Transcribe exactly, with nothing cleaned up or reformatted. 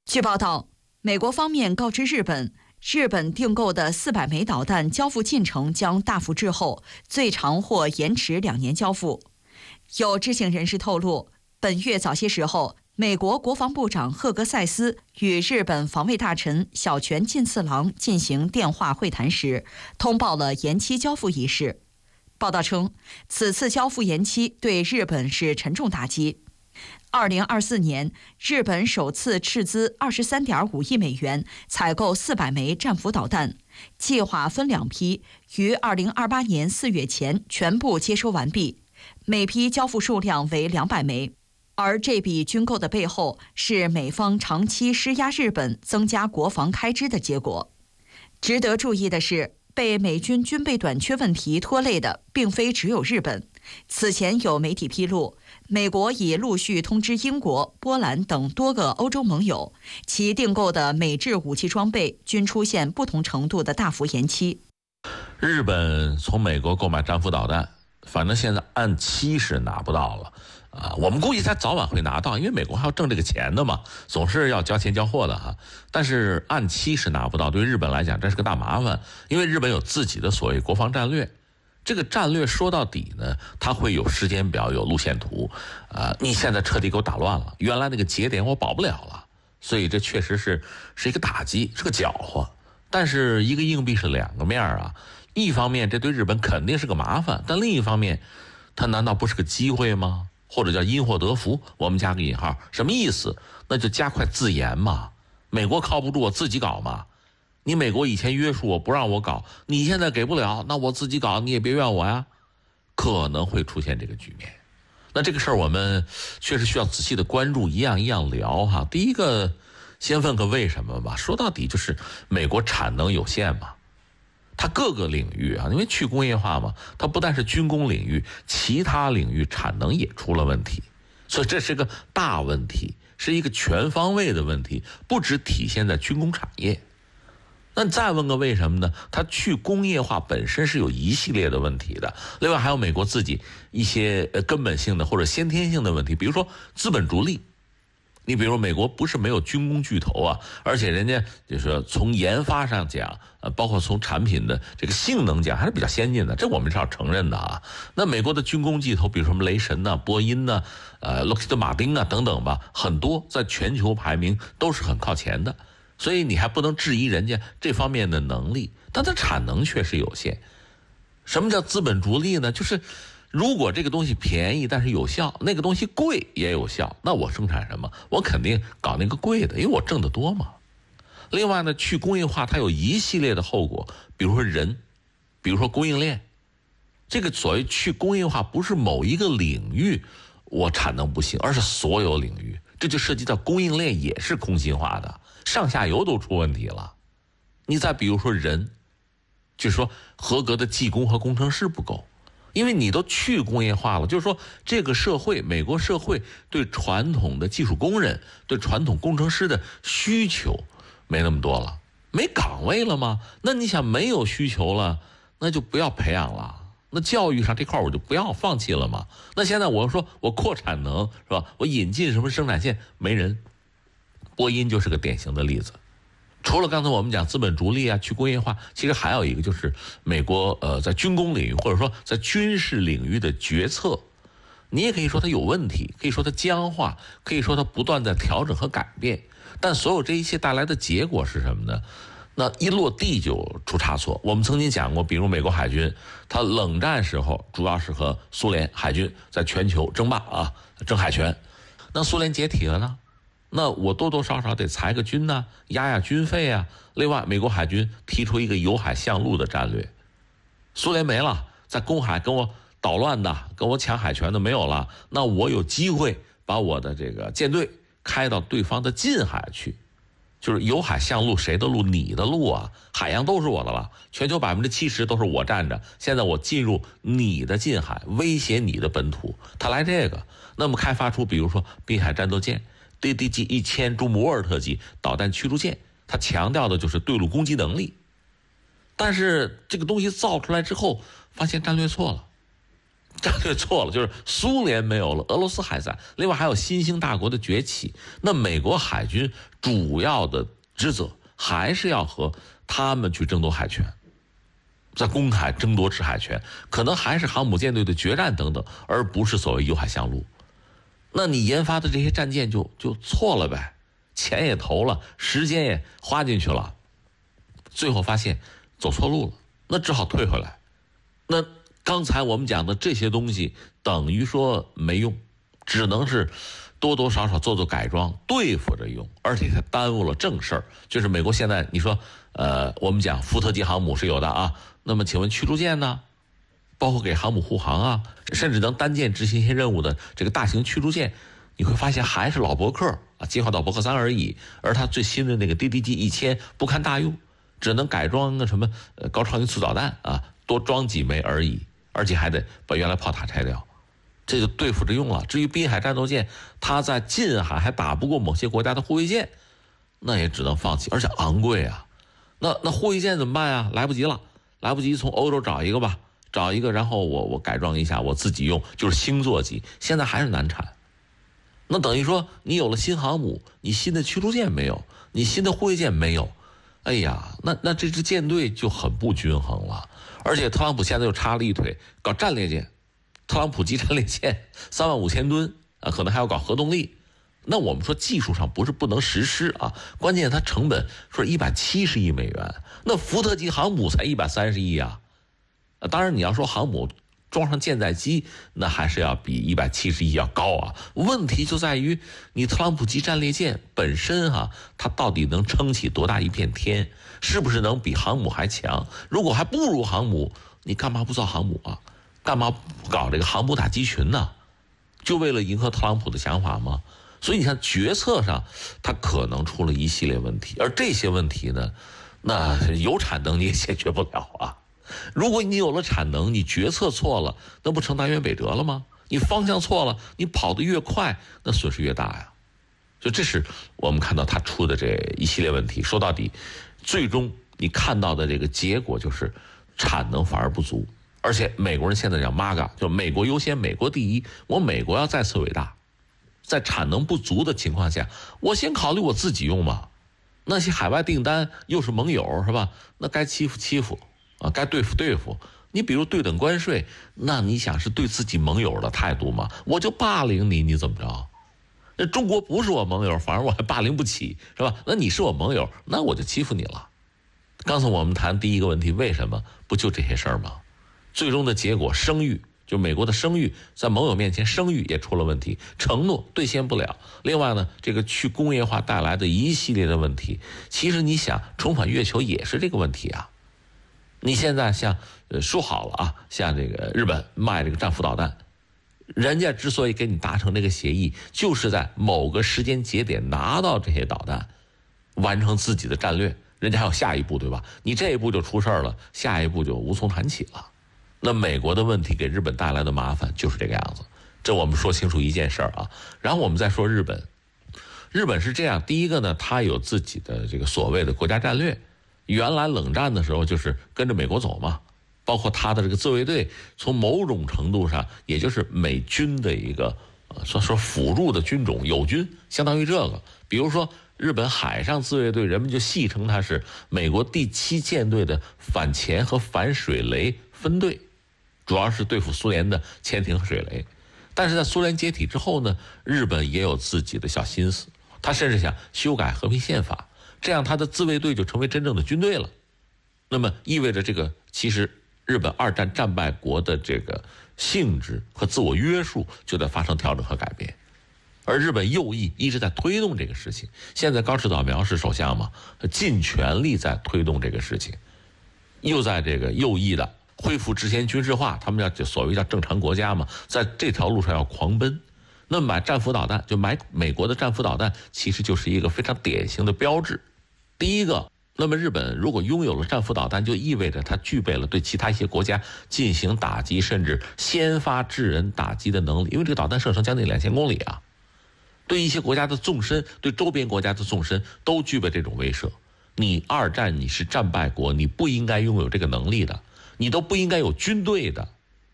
据报道，美国方面告知日本，日本订购的四百枚导弹交付进程将大幅滞后，最长或延迟两年交付。有知情人士透露，本月早些时候，美国国防部长赫格塞斯与日本防卫大臣小泉进次郎进行电话会谈时，通报了延期交付一事。报道称，此次交付延期对日本是沉重打击。二零二四年，日本首次斥资二十三点五亿美元采购四百枚战斧导弹，计划分两批，于二零二八年四月前全部接收完毕，每批交付数量为两百枚。而这笔军购的背后是美方长期施压日本增加国防开支的结果。值得注意的是，被美军军备短缺问题拖累的并非只有日本。此前有媒体披露，美国已陆续通知英国、波兰等多个欧洲盟友，其订购的美制武器装备均出现不同程度的大幅延期。 日本从美国购买战斧导弹，反正现在按期是拿不到了啊，我们估计他早晚会拿到，因为美国还要挣这个钱的嘛，总是要交钱交货的哈。但是按期是拿不到，对日本来讲这是个大麻烦，因为日本有自己的所谓国防战略。这个战略说到底呢，它会有时间表，有路线图，呃，你现在彻底给我打乱了，原来那个节点我保不了了，所以这确实是是一个打击，是个搅和。但是一个硬币是两个面啊，一方面这对日本肯定是个麻烦，但另一方面，它难道不是个机会吗？或者叫因祸得福，我们加个引号，什么意思？那就加快自研嘛，美国靠不住我自己搞嘛。你美国以前约束我不让我搞，你现在给不了，那我自己搞，你也别怨我呀。可能会出现这个局面。那这个事儿我们确实需要仔细的关注，一样一样聊哈。第一个，先问个为什么吧。说到底就是美国产能有限嘛，它各个领域啊，因为去工业化嘛，它不但是军工领域，其他领域产能也出了问题，所以这是个大问题，是一个全方位的问题，不只体现在军工产业。那再问个为什么呢？它去工业化本身是有一系列的问题的，另外还有美国自己一些根本性的或者先天性的问题，比如说资本逐利。你比如说美国不是没有军工巨头啊，而且人家就是从研发上讲，呃，包括从产品的这个性能讲，还是比较先进的，这我们是要承认的啊。那美国的军工巨头，比如说什么雷神呐、啊、波音呐、啊、呃、洛克希德马丁啊等等吧，很多在全球排名都是很靠前的。所以你还不能质疑人家这方面的能力，但它产能确实有限。什么叫资本逐利呢？就是如果这个东西便宜但是有效，那个东西贵也有效，那我生产什么？我肯定搞那个贵的，因为我挣得多嘛。另外呢，去工业化它有一系列的后果，比如说人，比如说供应链。这个所谓去工业化不是某一个领域我产能不行，而是所有领域，这就涉及到供应链也是空心化的。上下游都出问题了，你再比如说人，就是说合格的技工和工程师不够，因为你都去工业化了，就是说这个社会，美国社会对传统的技术工人、对传统工程师的需求没那么多了，没岗位了吗？那你想没有需求了，那就不要培养了。那教育上这块我就不要放弃了嘛。那现在我说我扩产能是吧？我引进什么生产线，没人。波音就是个典型的例子。除了刚才我们讲资本逐利啊、去工业化，其实还有一个就是美国呃在军工领域或者说在军事领域的决策，你也可以说它有问题，可以说它僵化，可以说它不断在调整和改变。但所有这一切带来的结果是什么呢？那一落地就出差错。我们曾经讲过，比如美国海军，它冷战时候主要是和苏联海军在全球争霸啊，争海权。那苏联解体了呢？那我多多少少得裁个军呢，压压军费啊。另外，美国海军提出一个由海向陆的战略，苏联没了，在公海跟我捣乱的、跟我抢海权的没有了，那我有机会把我的这个舰队开到对方的近海去，就是由海向陆，谁的路？你的路啊，海洋都是我的了，全球百分之七十都是我占着。现在我进入你的近海，威胁你的本土，他来这个，那么开发出比如说滨海战斗舰。D D G 一千朱姆沃尔特级导弹驱逐舰，它强调的就是对陆攻击能力。但是这个东西造出来之后，发现战略错了， 战略错了，就是苏联没有了，俄罗斯还在，另外还有新兴大国的崛起。那美国海军主要的职责还是要和他们去争夺海权，在公海争夺制海权，可能还是航母舰队的决战等等，而不是所谓友海相陆。那你研发的这些战舰就就错了呗，钱也投了，时间也花进去了，最后发现走错路了，那只好退回来。那刚才我们讲的这些东西等于说没用，只能是多多少少做做改装对付着用，而且它耽误了正事儿。就是美国现在你说呃，我们讲福特级航母是有的啊，那么请问驱逐舰呢？包括给航母护航啊，甚至能单舰执行一些任务的这个大型驱逐舰，你会发现还是老伯克啊，进化到伯克三而已。而它最新的那个 D D G 一千不堪大用，只能改装个什么呃高超音速导弹啊，多装几枚而已。而且还得把原来炮塔拆掉，这就对付着用了。至于滨海战斗舰，它在近海还打不过某些国家的护卫舰，那也只能放弃，而且昂贵啊。那那护卫舰怎么办呀？来不及了，来不及从欧洲找一个吧，找一个，然后我我改装一下，我自己用，就是星座级，现在还是难产。那等于说你有了新航母，你新的驱逐舰没有，你新的护卫舰没有，哎呀，那那这支舰队就很不均衡了。而且特朗普现在又插了一腿，搞战列舰，特朗普级战列舰三万五千吨啊，可能还要搞核动力。那我们说技术上不是不能实施啊，关键它成本说一百七十亿美元，那福特级航母才一百三十亿啊。当然你要说航母装上舰载机，那还是要比一百七十亿要高啊。问题就在于你特朗普级战列舰本身啊，它到底能撑起多大一片天？是不是能比航母还强？如果还不如航母，你干嘛不造航母啊？干嘛不搞这个航母打击群呢？就为了迎合特朗普的想法吗？所以你看决策上它可能出了一系列问题，而这些问题呢，那有产能你也解决不了啊。如果你有了产能，你决策错了，那不成南辕北辙了吗？你方向错了，你跑得越快，那损失越大呀。就这是我们看到他出的这一系列问题。说到底，最终你看到的这个结果就是产能反而不足，而且美国人现在讲 M A G A， 就美国优先，美国第一，我美国要再次伟大。在产能不足的情况下，我先考虑我自己用嘛。那些海外订单又是盟友是吧？那该欺负欺负啊，该对付对付。你比如对等关税，那你想是对自己盟友的态度吗？我就霸凌你，你怎么着？那中国不是我盟友，反而我还霸凌不起，是吧？那你是我盟友，那我就欺负你了。刚才我们谈第一个问题，为什么不就这些事儿吗？最终的结果，声誉，就美国的声誉，在盟友面前声誉也出了问题，承诺兑现不了。另外呢，这个去工业化带来的一系列的问题，其实你想重返月球也是这个问题啊。你现在像呃说好了啊，像这个日本卖这个战斧导弹，人家之所以跟你达成这个协议，就是在某个时间节点拿到这些导弹，完成自己的战略。人家还有下一步，对吧？你这一步就出事儿了，下一步就无从谈起了。那美国的问题给日本带来的麻烦就是这个样子。这我们说清楚一件事儿啊，然后我们再说日本。日本是这样，第一个呢，它有自己的这个所谓的国家战略。原来冷战的时候就是跟着美国走嘛，包括他的这个自卫队，从某种程度上也就是美军的一个呃说说辅助的军种，友军，相当于这个。比如说日本海上自卫队，人们就戏称它是美国第七舰队的反潜和反水雷分队，主要是对付苏联的潜艇和水雷。但是在苏联解体之后呢，日本也有自己的小心思，他甚至想修改和平宪法，这样他的自卫队就成为真正的军队了。那么意味着这个其实日本二战战败国的这个性质和自我约束就在发生调整和改变。而日本右翼一直在推动这个事情，现在高市早苗是首相嘛，尽全力在推动这个事情，又在这个右翼的恢复之前军事化，他们要所谓叫正常国家嘛，在这条路上要狂奔。那么买战斧导弹，就买美国的战斧导弹，其实就是一个非常典型的标志。第一个，那么日本如果拥有了战斧导弹，就意味着它具备了对其他一些国家进行打击，甚至先发制人打击的能力，因为这个导弹射程将近两千公里啊，对一些国家的纵深，对周边国家的纵深都具备这种威慑。你二战你是战败国，你不应该拥有这个能力的，你都不应该有军队的。